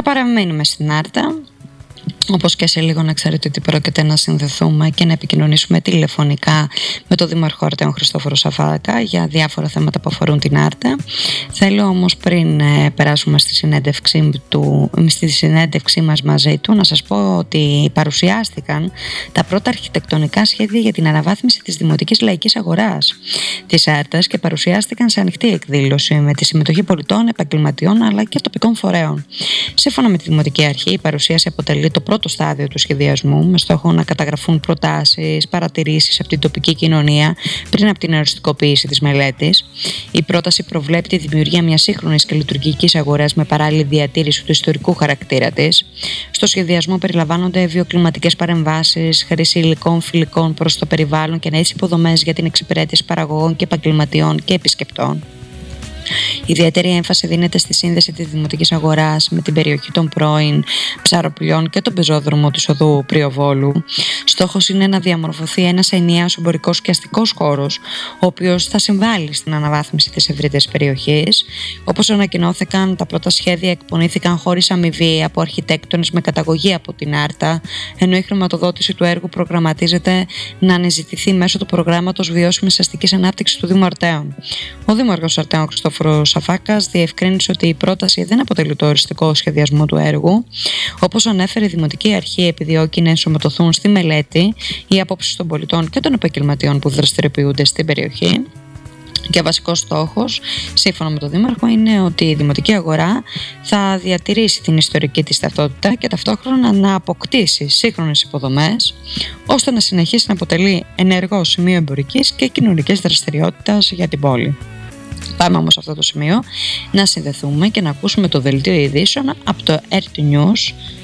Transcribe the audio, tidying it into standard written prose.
Θα παραμείνουμε στην Άρτα. Όπως και σε λίγο να ξέρετε ότι πρόκειται να συνδεθούμε και να επικοινωνήσουμε τηλεφωνικά με τον Δήμαρχο Αρτέων Χριστόφορο Σαφάκα για διάφορα θέματα που αφορούν την Άρτα. Θέλω όμως πριν περάσουμε στη συνέντευξή μας μαζί του να σας πω ότι παρουσιάστηκαν τα πρώτα αρχιτεκτονικά σχέδια για την αναβάθμιση της Δημοτικής Λαϊκής Αγοράς της Άρτας και παρουσιάστηκαν σε ανοιχτή εκδήλωση με τη συμμετοχή πολιτών, επαγγελματιών αλλά και τοπικών φορέων. Σύμφωνα με τη Δημοτική Αρχή, η παρουσίαση αποτελεί το πρώτο στάδιο του σχεδιασμού με στόχο να καταγραφούν προτάσεις, παρατηρήσεις από την τοπική κοινωνία πριν από την οριστικοποίηση της μελέτης. Η πρόταση προβλέπει τη δημιουργία μιας σύγχρονης και λειτουργικής αγοράς με παράλληλη διατήρηση του ιστορικού χαρακτήρα της. Στο σχεδιασμό περιλαμβάνονται βιοκλιματικές παρεμβάσεις, χρήση υλικών φιλικών προς το περιβάλλον και νέες υποδομές για την εξυπηρέτηση παραγωγών και επαγγελματιών και επισκεπτών. Ιδιαίτερη έμφαση δίνεται στη σύνδεση της δημοτικής αγοράς με την περιοχή των πρώην ψαροπλιών και τον πεζόδρομο της οδού Πριοβόλου. Στόχος είναι να διαμορφωθεί ένας ενιαίος εμπορικός και αστικός χώρος, ο οποίος θα συμβάλλει στην αναβάθμιση της ευρύτερης περιοχής. Όπως ανακοινώθηκαν, τα πρώτα σχέδια εκπονήθηκαν χωρίς αμοιβή από αρχιτέκτονες με καταγωγή από την Άρτα, ενώ η χρηματοδότηση του έργου προγραμματίζεται να αναζητηθεί μέσω του προγράμματος Βιώσιμης Αστικής Ανάπτυξης του Δήμου Αρτέων. Ο Δήμαρχος Αρτέων Χριστόφορος Σαφάκας διευκρίνησε ότι η πρόταση δεν αποτελεί το οριστικό σχεδιασμό του έργου. Όπως ανέφερε, η Δημοτική Αρχή επιδιώκει να ενσωματωθούν στη μελέτη οι απόψεις των πολιτών και των επαγγελματιών που δραστηριοποιούνται στην περιοχή. Και βασικός στόχος, σύμφωνα με τον Δήμαρχο, είναι ότι η δημοτική αγορά θα διατηρήσει την ιστορική της ταυτότητα και ταυτόχρονα να αποκτήσει σύγχρονες υποδομές, ώστε να συνεχίσει να αποτελεί ενεργό σημείο εμπορικής και κοινωνικής δραστηριότητας για την πόλη. Πάμε όμως σε αυτό το σημείο να συνδεθούμε και να ακούσουμε το δελτίο ειδήσεων από το RT News